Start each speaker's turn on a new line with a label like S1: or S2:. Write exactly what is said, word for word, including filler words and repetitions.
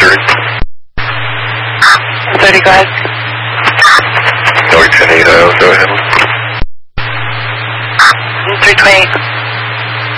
S1: thirty.
S2: thirty, go ahead.
S1: North ten eight, I O, go ahead.
S2: three twenty-eight.